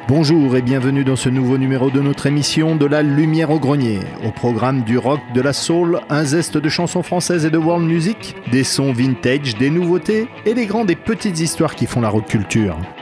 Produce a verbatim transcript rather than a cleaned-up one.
Bonjour et bienvenue dans ce nouveau numéro de notre émission de la Lumière au Grenier. Au programme du rock, de la soul, un zeste de chansons françaises et de world music, des sons vintage, des nouveautés et les grandes et petites histoires qui font la rock culture.